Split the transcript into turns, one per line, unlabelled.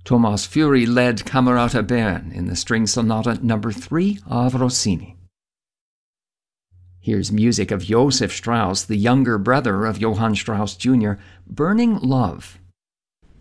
Thomas Fury led Camerata Bern in the String Sonata No. 3 of Rossini. Here's music of Joseph Strauss, the younger brother of Johann Strauss Jr., Burning Love,